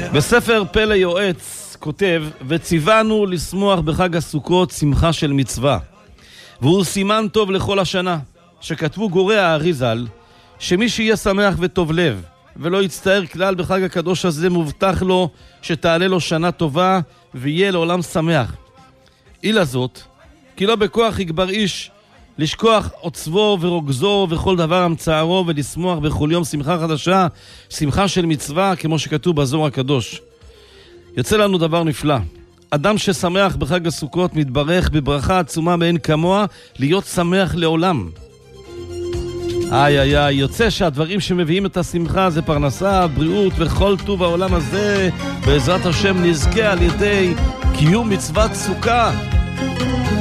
בספר פלא יועץ כותב, וציוונו לשמוח בחג הסוכות שמחה של מצווה, והוא סימן טוב לכל השנה, שכתבו גורי האריזל, שמי שיהיה שמח וטוב לב ולא יצטער כלל בחג הקדוש הזה, מובטח לו שתעלה לו שנה טובה ויהיה לעולם שמח. אילה זאת, כי לא בכוח יגבר איש לשכוח עוצבו ורוגזו וכל דבר המצערו, ולשמוח בכל יום שמחה חדשה, שמחה של מצווה, כמו שכתוב בזוהר הקדוש. יוצא לנו דבר נפלא. אדם ששמח בחג הסוכות מתברך בברכה עצומה מאין כמוה, להיות שמח לעולם. יוצא שהדברים שמביאים את השמחה זה פרנסה, בריאות וכל טוב העולם הזה. בעזרת השם נזכה על ידי קיום מצוות סוכה.